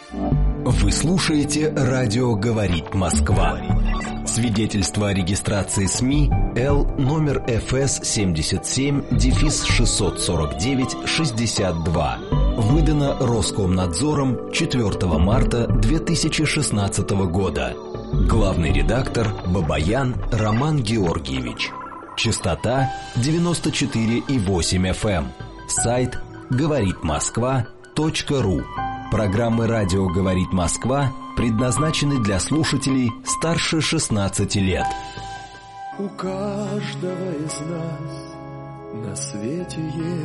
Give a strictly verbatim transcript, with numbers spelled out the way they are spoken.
Вы слушаете «Радио говорит Москва». Свидетельство о регистрации СМИ Л номер эф эс семьдесят семь шестьсот сорок девять шестьдесят два. Выдано Роскомнадзором четвёртого марта две тысячи шестнадцатого года. Главный редактор Бабаян Роман Георгиевич. Частота девяносто четыре и восемь эф эм. Сайт говорит москва точка ру. Программы «Радио говорит Москва» предназначены для слушателей старше шестнадцати лет. У каждого из нас на свете